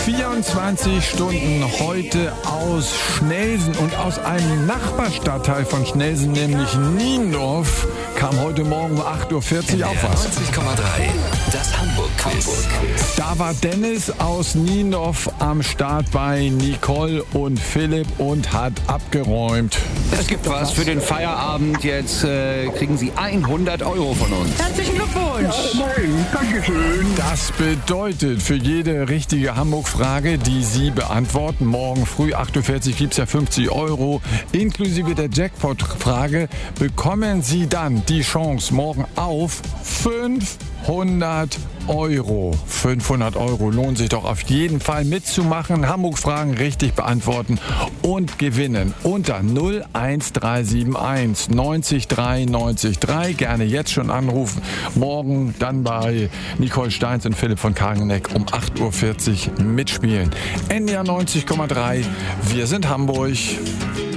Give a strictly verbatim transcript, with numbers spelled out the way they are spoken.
vierundzwanzig Stunden heute aus Schnelsen und aus einem Nachbarstadtteil von Schnelsen, nämlich Niendorf, kam heute Morgen um acht Uhr vierzig auf was. neunzig Komma drei, das Hamburg-Quiz. Da war Dennis aus Niendorf am Start bei Nicole und Philipp und hat abgeräumt. Es gibt was für den Feierabend. Jetzt äh, kriegen Sie hundert Euro von uns. Herzlichen Glückwunsch. Das bedeutet, für jede richtige Hamburg-Frage, die Sie beantworten, morgen früh acht Uhr vierzig gibt es ja fünfzig Euro. Inklusive der Jackpot-Frage bekommen Sie dann die Chance morgen auf fünfhundert Euro. fünfhundert Euro lohnt sich doch auf jeden Fall mitzumachen. Hamburg-Fragen richtig beantworten und gewinnen unter null eins drei sieben eins neunzig drei neunzig drei. Gerne jetzt schon anrufen. Morgen dann bei Nicole Steins und Philipp von Kageneck um acht Uhr vierzig mitspielen. N D R neunzig Komma drei. Wir sind Hamburg.